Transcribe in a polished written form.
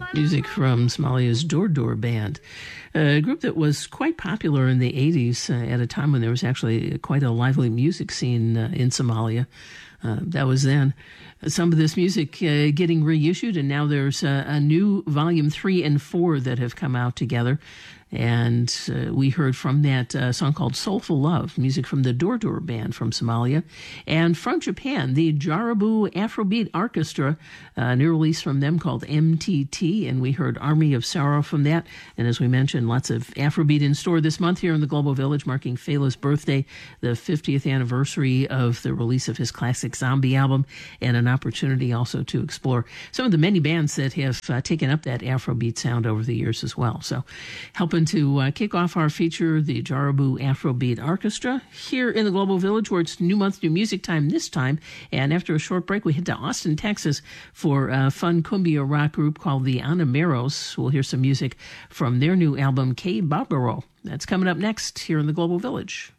Music from Somalia's Door Door Band, a group that was quite popular in the 80s at a time when there was actually quite a lively music scene in Somalia. That was then. Some of this music getting reissued, and now there's a new volume 3 and 4 that have come out together. And we heard from that song called Soulful Love, music from the Door Door Band from Somalia. And from Japan, the Jarabu Afrobeat Orchestra, a new release from them called MTT, and we heard Army of Sorrow from that. And as we mentioned, lots of Afrobeat in store this month here in the Global Village, marking Fela's birthday, the 50th anniversary of the release of his classic Zombie album, and an opportunity also to explore some of the many bands that have taken up that Afrobeat sound over the years as well. So helping to kick off our feature, the Jarabu Afrobeat Orchestra, here in the Global Village, where it's New Month, New Music time this time. And after a short break, we head to Austin, Texas, for a fun cumbia rock group called the Anameros. We'll hear some music from their new album, Que Barbaro. That's coming up next here in the Global Village.